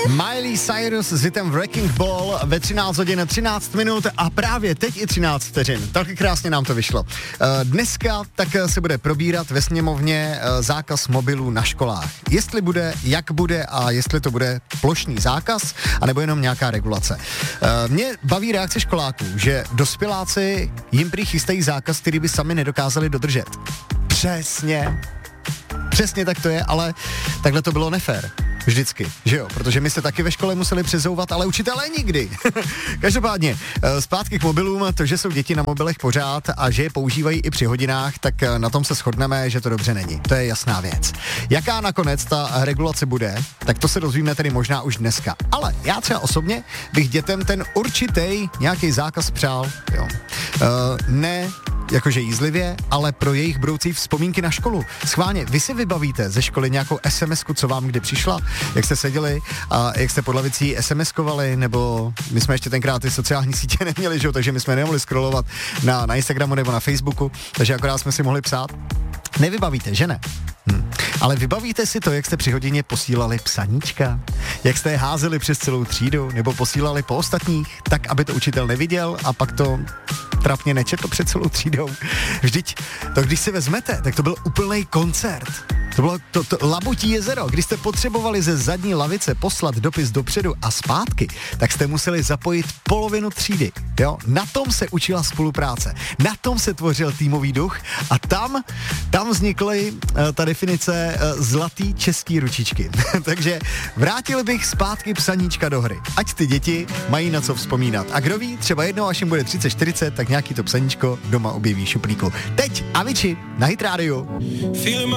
Miley Cyrus s hitem Wrecking Ball ve 13 hodin 13 minut a právě teď i 13 vteřin. Taky krásně nám to vyšlo. Dneska tak se bude probírat ve sněmovně zákaz mobilů na školách. Jestli bude, jak bude a jestli to bude plošný zákaz, anebo jenom nějaká regulace. Mě baví reakce školáků, že dospěláci jim prý chystají zákaz, který by sami nedokázali dodržet. Přesně tak to je, ale takhle to bylo nefér. Vždycky, že jo? Protože my se taky ve škole museli přezouvat, ale učitelé nikdy. Každopádně, zpátky k mobilům, to, že jsou děti na mobilech pořád a že je používají i při hodinách, tak na tom se shodneme, že to dobře není. To je jasná věc. Jaká nakonec ta regulace bude, tak to se dozvíme tedy možná už dneska. Ale já třeba osobně bych dětem ten určitý nějaký zákaz přál, jo. Ne jakože jízlivě, ale pro jejich budoucí vzpomínky na školu. Schválně, vy si vybavíte ze školy nějakou SMS-ku, co vám kdy přišla, jak jste seděli a jak jste pod lavicí SMS-kovali, nebo my jsme ještě tenkrát ty sociální sítě neměli, že jo, takže my jsme nemohli scrollovat na Instagramu nebo na Facebooku, takže akorát jsme si mohli psát. Nevybavíte, že ne? Ale vybavíte si to, jak jste při hodině posílali psaníčka? Jak jste je házeli přes celou třídu? Nebo posílali po ostatních, tak aby to učitel neviděl a pak to trapně nečetl před celou třídou? Vždyť to, když si vezmete, tak to byl úplný koncert. To bylo to Labutí jezero. Když jste potřebovali ze zadní lavice poslat dopis dopředu a zpátky, tak jste museli zapojit polovinu třídy. Jo? Na tom se učila spolupráce. Na tom se tvořil týmový duch a tam vznikly ta definice zlatý český ručičky. Takže vrátil bych zpátky psaníčka do hry. Ať ty děti mají na co vzpomínat. A kdo ví, třeba jednou, až jim bude 30-40, tak nějaký to psaníčko doma objeví v šuplíku. Teď Avicii na Hit Radio.